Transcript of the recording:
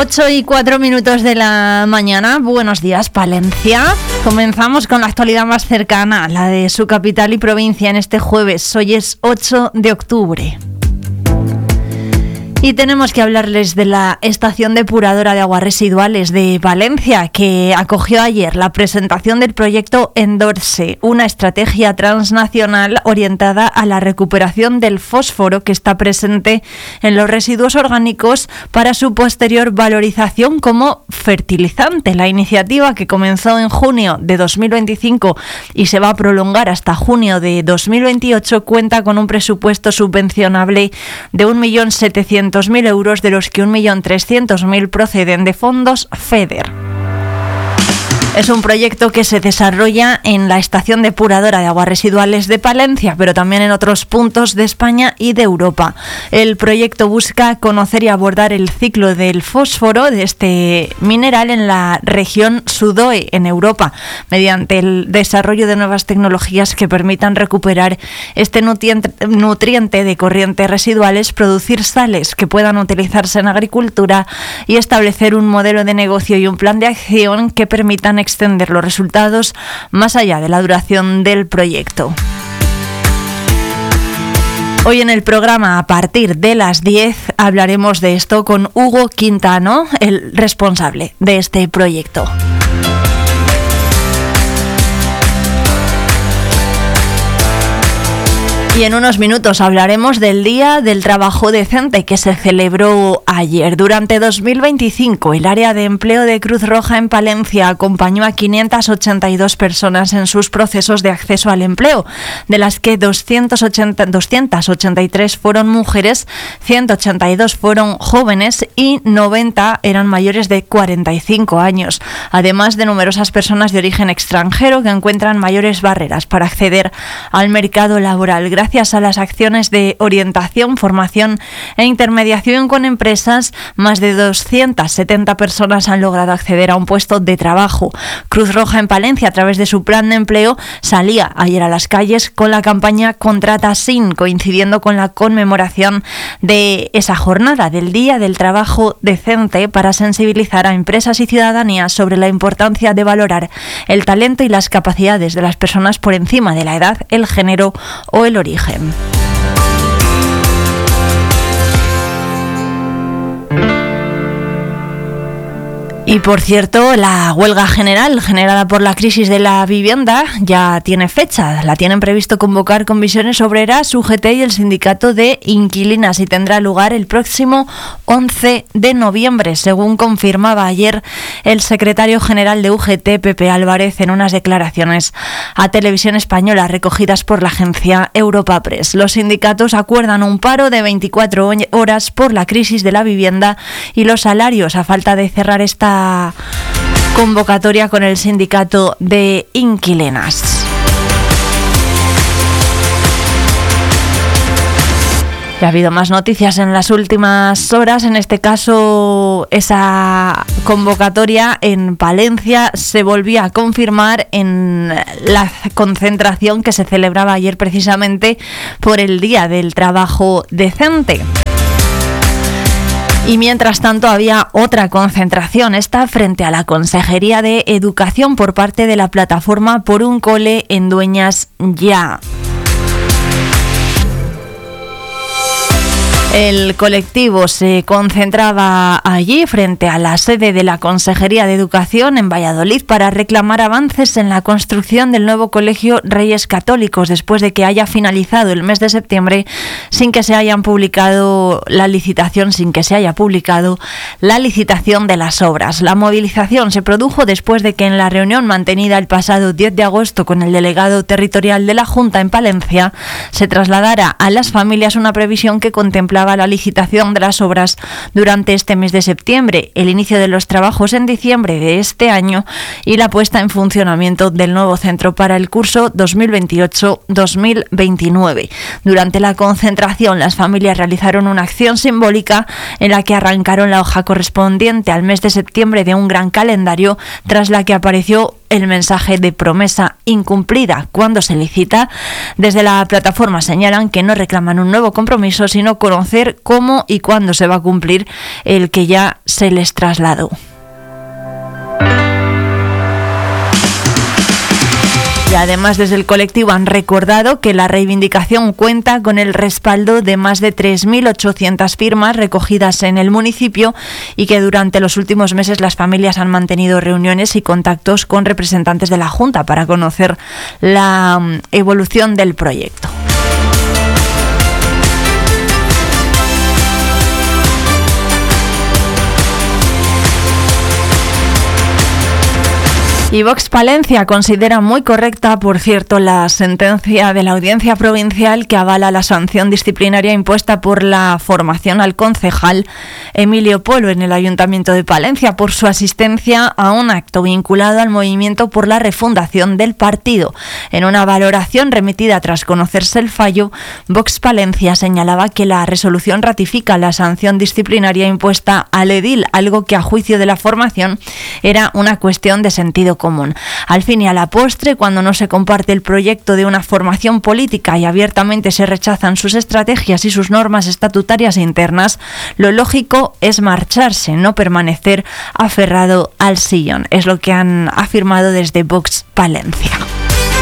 8:04 de la mañana. Buenos días, Palencia. Comenzamos con la actualidad más cercana, la de su capital y provincia en este jueves. Hoy es 8 de octubre. Y tenemos que hablarles de la estación depuradora de aguas residuales de Palencia, que acogió ayer la presentación del proyecto Endorse, una estrategia transnacional orientada a la recuperación del fósforo que está presente en los residuos orgánicos para su posterior valorización como fertilizante. La iniciativa, que comenzó en junio de 2025 y se va a prolongar hasta junio de 2028, cuenta con un presupuesto subvencionable de 1.700.000 euros, de los que 1.300.000 proceden de fondos FEDER. Es un proyecto que se desarrolla en la estación depuradora de aguas residuales de Palencia, pero también en otros puntos de España y de Europa. El proyecto busca conocer y abordar el ciclo del fósforo de este mineral en la región Sudoe, en Europa, mediante el desarrollo de nuevas tecnologías que permitan recuperar este nutriente de corrientes residuales, producir sales que puedan utilizarse en agricultura y establecer un modelo de negocio y un plan de acción que permitan extender los resultados más allá de la duración del proyecto. Hoy en el programa, a partir de las 10, hablaremos de esto con Hugo Quintano, el responsable de este proyecto. Y en unos minutos hablaremos del Día del Trabajo Decente, que se celebró ayer. Durante 2025, el área de empleo de Cruz Roja en Palencia acompañó a 582 personas en sus procesos de acceso al empleo, de las que 283 fueron mujeres, 182 fueron jóvenes y 90 eran mayores de 45 años, además de numerosas personas de origen extranjero que encuentran mayores barreras para acceder al mercado laboral. Gracias a las acciones de orientación, formación e intermediación con empresas, más de 270 personas han logrado acceder a un puesto de trabajo. Cruz Roja en Palencia, a través de su plan de empleo, salía ayer a las calles con la campaña Contrata Sin, coincidiendo con la conmemoración de esa jornada del Día del Trabajo Decente, para sensibilizar a empresas y ciudadanía sobre la importancia de valorar el talento y las capacidades de las personas por encima de la edad, el género o el origen. Y por cierto, la huelga general generada por la crisis de la vivienda ya tiene fecha. La tienen previsto convocar Comisiones Obreras, UGT y el Sindicato de Inquilinas, y tendrá lugar el próximo 11 de noviembre, según confirmaba ayer el secretario general de UGT, Pepe Álvarez, en unas declaraciones a Televisión Española recogidas por la agencia Europa Press. Los sindicatos acuerdan un paro de 24 horas por la crisis de la vivienda y los salarios, a falta de cerrar esta convocatoria con el Sindicato de Inquilinas. Ha habido más noticias en las últimas horas. En este caso, esa convocatoria en Palencia se volvía a confirmar en la concentración que se celebraba ayer precisamente por el Día del Trabajo Decente. Y mientras tanto había otra concentración, esta frente a la Consejería de Educación por parte de la plataforma Por un Cole en Dueñas Ya. El colectivo se concentraba allí frente a la sede de la Consejería de Educación en Valladolid para reclamar avances en la construcción del nuevo Colegio Reyes Católicos, después de que haya finalizado el mes de septiembre sin que se haya publicado la licitación de las obras. La movilización se produjo después de que en la reunión mantenida el pasado 10 de agosto con el delegado territorial de la Junta en Palencia se trasladara a las familias una previsión que contemplaba la licitación de las obras durante este mes de septiembre, el inicio de los trabajos en diciembre de este año y la puesta en funcionamiento del nuevo centro para el curso 2028-2029. Durante la concentración, las familias realizaron una acción simbólica en la que arrancaron la hoja correspondiente al mes de septiembre de un gran calendario, tras la que apareció el mensaje de promesa incumplida cuando se licita. Desde la plataforma señalan que no reclaman un nuevo compromiso, sino conocer cómo y cuándo se va a cumplir el que ya se les trasladó. Y además, desde el colectivo han recordado que la reivindicación cuenta con el respaldo de más de 3.800 firmas recogidas en el municipio y que durante los últimos meses las familias han mantenido reuniones y contactos con representantes de la Junta para conocer la evolución del proyecto. Y Vox Palencia considera muy correcta, por cierto, la sentencia de la Audiencia Provincial que avala la sanción disciplinaria impuesta por la formación al concejal Emilio Polo en el Ayuntamiento de Palencia por su asistencia a un acto vinculado al movimiento por la refundación del partido. En una valoración remitida tras conocerse el fallo, Vox Palencia señalaba que la resolución ratifica la sanción disciplinaria impuesta al edil, algo que a juicio de la formación era una cuestión de sentido común. Al fin y a la postre, cuando no se comparte el proyecto de una formación política y abiertamente se rechazan sus estrategias y sus normas estatutarias internas, lo lógico es marcharse, no permanecer aferrado al sillón. Es lo que han afirmado desde Vox Palencia.